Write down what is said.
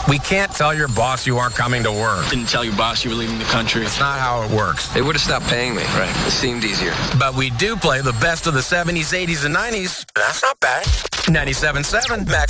We can't tell your boss you aren't coming to work. Didn't tell your boss you were leaving the country. It's not how it works. They would have stopped paying me. Right. It seemed easier. But we do play the best of the 70s, 80s, and 90s. That's not bad. 97.7 Max